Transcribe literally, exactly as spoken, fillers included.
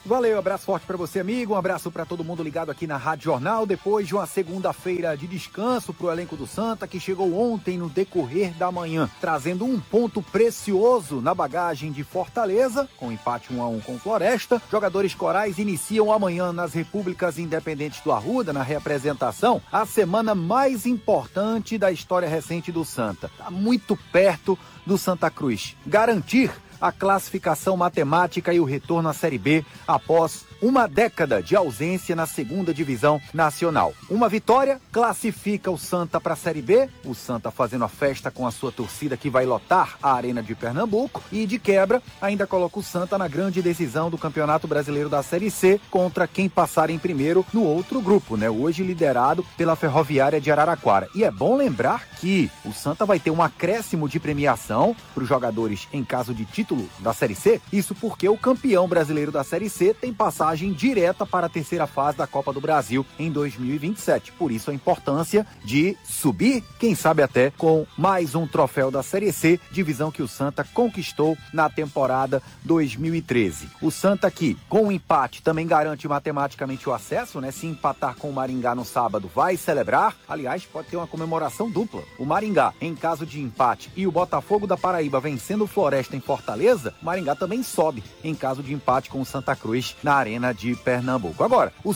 Valeu, abraço forte para você, amigo, um abraço para todo mundo ligado aqui na Rádio Jornal, depois de uma segunda-feira de descanso pro elenco do Santa, que chegou ontem no decorrer da manhã, trazendo um ponto precioso na bagagem de Fortaleza, com empate um a um com Floresta. Jogadores corais iniciam amanhã nas Repúblicas Independentes do Arruda, na reapresentação, a semana mais importante da história recente do Santa. Tá muito perto do Santa Cruz garantir a classificação matemática e o retorno à Série B após uma década de ausência na segunda divisão nacional. Uma vitória classifica o Santa para a Série B, o Santa fazendo a festa com a sua torcida que vai lotar a Arena de Pernambuco e, de quebra, ainda coloca o Santa na grande decisão do Campeonato Brasileiro da Série C contra quem passar em primeiro no outro grupo, né? Hoje liderado pela Ferroviária de Araraquara. E é bom lembrar que o Santa vai ter um acréscimo de premiação para os jogadores em caso de título da Série C, isso porque o campeão brasileiro da Série C tem passagem direta para a terceira fase da Copa do Brasil em dois mil e vinte e sete. Por isso a importância de subir, quem sabe até com mais um troféu da Série C, divisão que o Santa conquistou na temporada dois mil e treze. O Santa aqui, com o empate, também garante matematicamente o acesso, né? Se empatar com o Maringá no sábado, vai celebrar. Aliás, pode ter uma comemoração dupla. O Maringá, em caso de empate, e o Botafogo da Paraíba vencendo o Floresta em Fortaleza, o Maringá também sobe em caso de empate com o Santa Cruz na Arena de Pernambuco. Agora, o